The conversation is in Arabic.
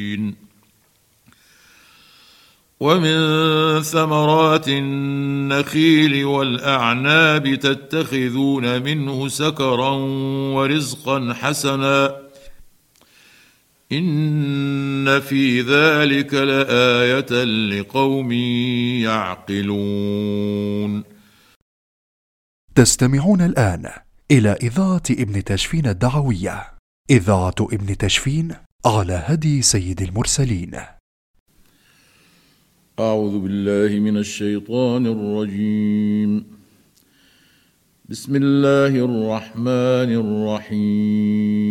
ومن ثمرات النخيل والأعناب تتخذون منه سكرا ورزقا حسنا إن في ذلك لآية لقوم يعقلون. تستمعون الآن إلى إذاعة ابن تشفين الدعوية، إذاعة ابن تشفين على هدي سيد المرسلين. أعوذ بالله من الشيطان الرجيم. بسم الله الرحمن الرحيم.